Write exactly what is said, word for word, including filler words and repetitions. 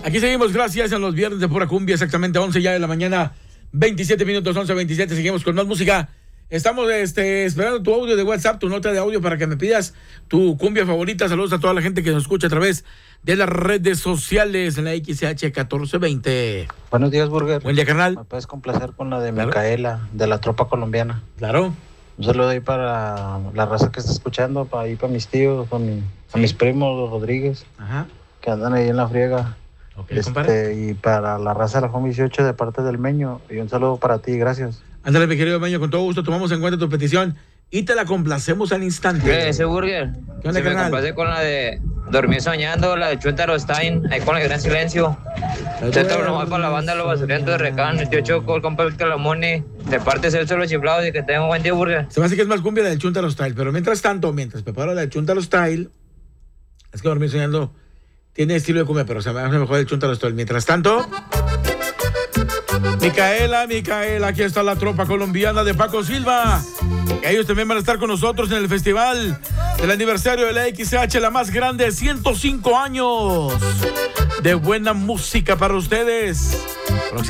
Aquí seguimos, gracias, en los viernes de pura cumbia, exactamente once ya de la mañana, veintisiete minutos, once veintisiete, seguimos con más música. Estamos este, esperando tu audio de WhatsApp, tu nota de audio para que me pidas tu cumbia favorita. Saludos a toda la gente que nos escucha a través de las redes sociales en la X H catorce veinte. Buenos días, Burger. Buen día, carnal. ¿Me puedes complacer con la de Claro. Micaela, de la tropa colombiana? Claro. Un saludo ahí para la raza que está escuchando, para ahí para mis tíos, para mi, Sí. mis primos, los Rodríguez, Ajá. que andan ahí en la friega. Ok, este, compadre. y para la raza de la Home dieciocho de parte del Meño. Y un saludo para ti, gracias. Ándale, mi querido Meño, con todo gusto tomamos en cuenta tu petición y te la complacemos al instante. Ese Burger. ¿Qué onda, Se me carnal? complace con la de Dormir Soñando, la de Chuntaro Stein, ahí con el gran silencio. Esto nomás para la banda Los Basurientos de Recán, el tío Choco, el compa el Calamone, de parte Celso Los Chiflados y que tengan un buen día, Burger. Se me hace que es más cumbia del Chuntaro Style, pero mientras tanto, mientras preparo la del Chuntaro Style, es que Dormir Soñando tiene estilo de cumbia, pero se me hace mejor el Chuntaro Style. Mientras tanto, Micaela, Micaela, aquí está la tropa colombiana de Paco Silva. Ellos también van a estar con nosotros en el festival del aniversario de la X H, la más grande, ciento cinco años de buena música para ustedes.